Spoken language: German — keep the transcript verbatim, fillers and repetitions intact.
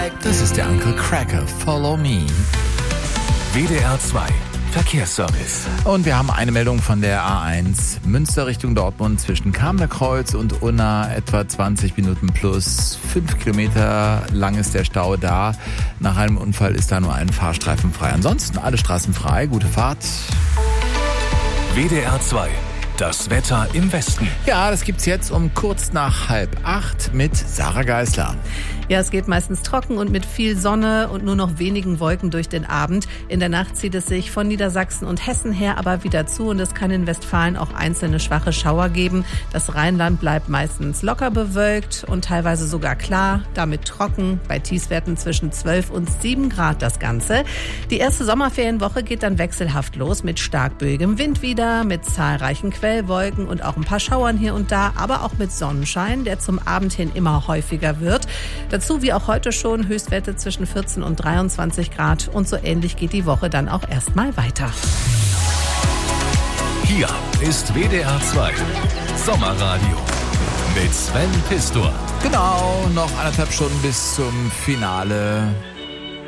Das ist der Uncle Cracker, Follow Me. W D R zwei Verkehrsservice. Und wir haben eine Meldung von der A eins Münster Richtung Dortmund zwischen Kamener Kreuz und Unna, etwa zwanzig Minuten plus fünf Kilometer lang ist der Stau da. Nach einem Unfall ist da nur ein Fahrstreifen frei. Ansonsten alle Straßen frei, gute Fahrt. W D R zwei, das Wetter im Westen. Ja, das gibt's jetzt um kurz nach halb acht mit Sarah Geisler. Ja, es geht meistens trocken und mit viel Sonne und nur noch wenigen Wolken durch den Abend. In der Nacht zieht es sich von Niedersachsen und Hessen her aber wieder zu und es kann in Westfalen auch einzelne schwache Schauer geben. Das Rheinland bleibt meistens locker bewölkt und teilweise sogar klar, damit trocken, bei Tiefstwerten zwischen zwölf und sieben Grad das Ganze. Die erste Sommerferienwoche geht dann wechselhaft los mit stark böigem Wind wieder, mit zahlreichen Quellwolken und auch ein paar Schauern hier und da, aber auch mit Sonnenschein, der zum Abend hin immer häufiger wird. Dazu wie auch heute schon Höchstwerte zwischen vierzehn und dreiundzwanzig Grad und so ähnlich geht die Woche dann auch erstmal weiter. Hier ist W D R zwei Sommerradio mit Sven Pistor. Genau, noch anderthalb Stunden bis zum Finale.